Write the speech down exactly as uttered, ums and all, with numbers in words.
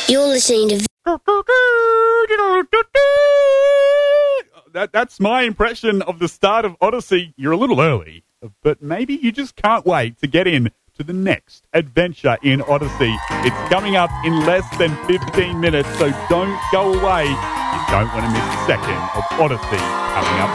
You're listening to... That, that's my impression of the start of Odyssey. You're a little early, but maybe you just can't wait to get in to the next adventure in Odyssey. It's coming up in less than fifteen minutes, so don't go away. You don't want to miss a second of Odyssey coming up